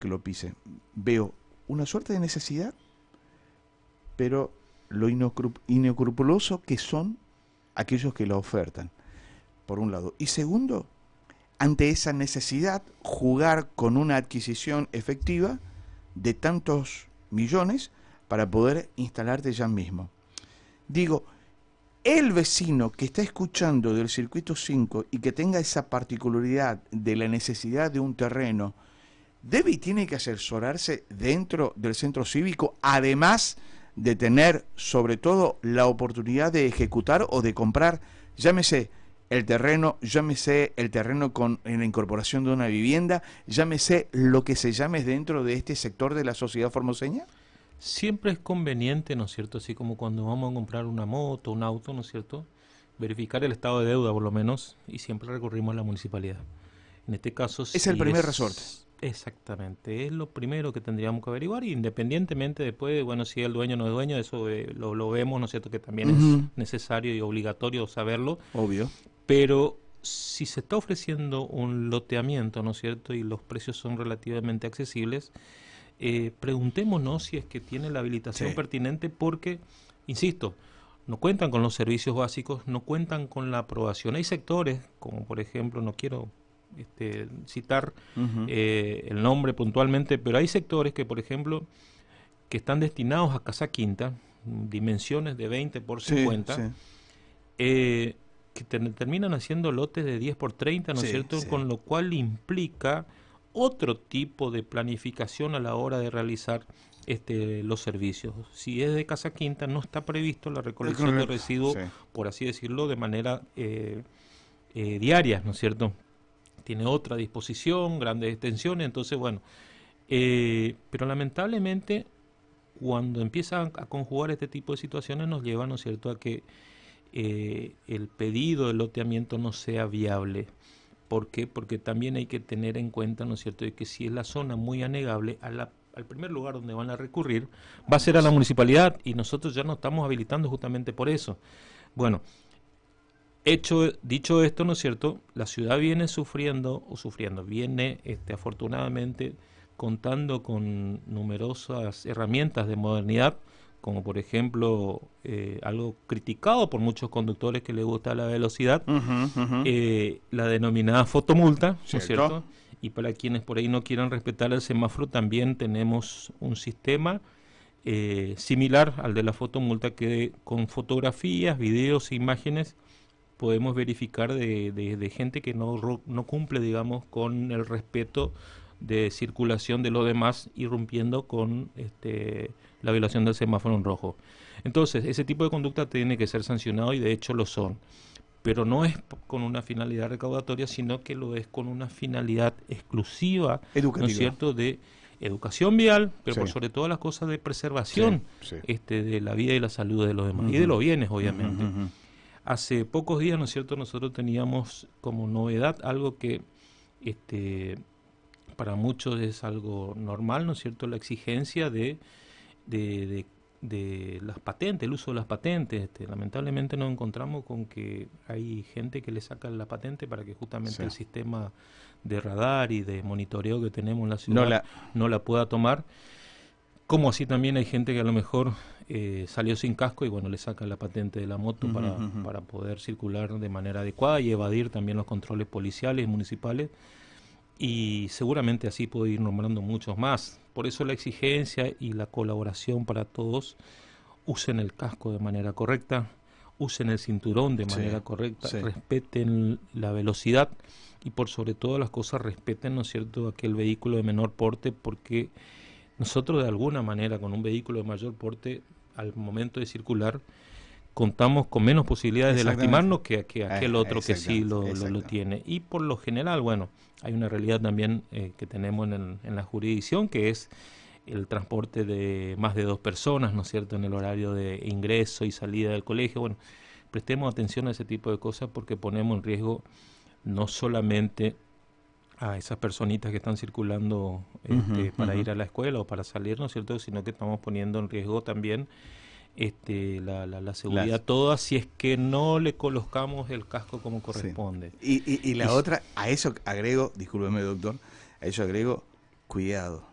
que lo pise. Veo una suerte de necesidad, pero lo inescrupuloso que son aquellos que la ofertan, por un lado. Y segundo, ante esa necesidad, jugar con una adquisición efectiva de tantos millones para poder instalarte ya mismo. Digo, el vecino que está escuchando del circuito 5 y que tenga esa particularidad de la necesidad de un terreno, debe y tiene que asesorarse dentro del centro cívico, además de tener sobre todo la oportunidad de ejecutar o de comprar, llámese el terreno con en la incorporación de una vivienda, llámese lo que se llame dentro de este sector de la sociedad formoseña. Siempre es conveniente, ¿no es cierto? Así como cuando vamos a comprar una moto, un auto, ¿no es cierto? Verificar el estado de deuda por lo menos, y siempre recurrimos a la municipalidad. En este caso es el primer resorte. Exactamente, es lo primero que tendríamos que averiguar, y independientemente después, bueno, si el dueño o no es dueño, eso lo vemos, ¿no es cierto? Que también es necesario y obligatorio saberlo. Obvio. Pero si se está ofreciendo un loteamiento, ¿no es cierto? Y los precios son relativamente accesibles, preguntémonos si es que tiene la habilitación pertinente, porque, insisto, no cuentan con los servicios básicos, no cuentan con la aprobación. Hay sectores, como por ejemplo, no quiero citar el nombre puntualmente, pero hay sectores que, por ejemplo, que están destinados a casa quinta, dimensiones de 20 por 50, que terminan haciendo lotes de 10 por 30, ¿no es cierto? Con lo cual implica otro tipo de planificación a la hora de realizar los servicios. Si es de casa quinta, no está previsto la recolección de residuos, por así decirlo, de manera diaria, ¿no es cierto? Tiene otra disposición, grandes extensiones, entonces bueno, pero lamentablemente cuando empiezan a conjugar este tipo de situaciones nos lleva, ¿no es cierto?, a que el pedido de loteamiento no sea viable. ¿Por qué? Porque también hay que tener en cuenta, ¿no es cierto?, de que si es la zona muy anegable, al primer lugar donde van a recurrir va a ser a la municipalidad, y nosotros ya nos estamos habilitando justamente por eso. Bueno, dicho esto, ¿no es cierto?, la ciudad viene viene afortunadamente contando con numerosas herramientas de modernidad, como por ejemplo algo criticado por muchos conductores que les gusta la velocidad, la denominada fotomulta, ¿no es cierto? Y para quienes por ahí no quieran respetar el semáforo, también tenemos un sistema similar al de la fotomulta, que con fotografías, videos e imágenes podemos verificar de gente que no cumple, digamos, con el respeto de circulación de los demás, irrumpiendo con la violación del semáforo en rojo. Entonces, ese tipo de conducta tiene que ser sancionado, y de hecho lo son. Pero no es con una finalidad recaudatoria, sino que lo es con una finalidad exclusiva, educativa, ¿no es cierto?, de educación vial, pero por sobre todas las cosas de preservación de la vida y la salud de los demás, y de los bienes, obviamente. Hace pocos días, ¿no es cierto?, nosotros teníamos como novedad algo que para muchos es algo normal, ¿no es cierto?, la exigencia de las patentes, el uso de las patentes. Lamentablemente nos encontramos con que hay gente que le saca la patente para que justamente el sistema de radar y de monitoreo que tenemos en la ciudad no la pueda tomar. Como así también hay gente que a lo mejor salió sin casco y bueno, le sacan la patente de la moto para poder circular de manera adecuada y evadir también los controles policiales y municipales. Y seguramente así puedo ir nombrando muchos más. Por eso la exigencia y la colaboración para todos: usen el casco de manera correcta, usen el cinturón de manera correcta, respeten la velocidad, y por sobre todas las cosas respeten, ¿no es cierto?, aquel vehículo de menor porte, porque nosotros de alguna manera con un vehículo de mayor porte, al momento de circular, contamos con menos posibilidades de lastimarnos que aquel otro que sí lo tiene. Y por lo general, bueno, hay una realidad también que tenemos en la jurisdicción, que es el transporte de más de 2 personas, ¿no es cierto?, en el horario de ingreso y salida del colegio. Bueno, prestemos atención a ese tipo de cosas, porque ponemos en riesgo no solamente a esas personitas que están circulando para ir a la escuela o para salir, ¿no es cierto?, sino que estamos poniendo en riesgo también la seguridad toda, si es que no le colocamos el casco como corresponde. Y la otra, a eso agrego, discúlpeme doctor, a eso agrego, cuidado.